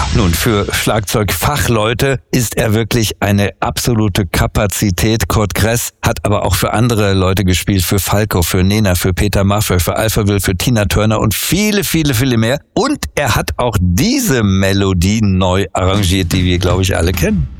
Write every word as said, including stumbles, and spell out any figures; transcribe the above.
Nun, für Schlagzeugfachleute ist er wirklich eine absolute Kapazität. Kurt Kress hat aber auch für andere Leute gespielt, für Falco, für Nena, für Peter Maffay, für Alphaville, für Tina Turner und viele, viele, viele mehr. Und er hat auch diese Melodie neu arrangiert, die wir, glaube ich, alle kennen.